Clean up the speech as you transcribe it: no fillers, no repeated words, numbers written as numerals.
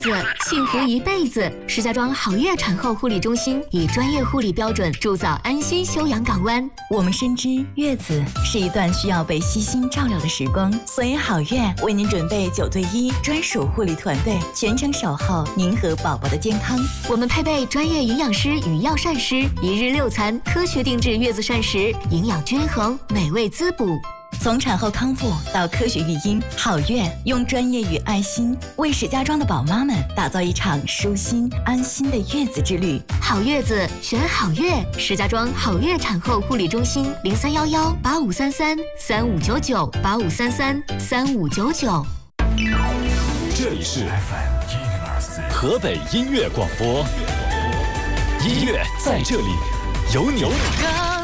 幸福一辈子。石家庄好悦产后护理中心以专业护理标准铸造安心休养港湾。 我们深知月子是一段需要被悉心照料的时光，所以好悦为您准备9对1专属护理团队，全程守候您和宝宝的健康。 我们配备专业营养师与药膳师，1日6餐，科学定制月子膳食，营养均衡，美味滋补。 从产后康复到科学育婴，好悦用专业与爱心为石家庄的宝妈们打造一场舒心安心的月子之旅。 好月子选好悦，石家庄好悦产后护理中心03118533359985333599。 这里是 FM 104河北音乐广播，音乐在这里，有你。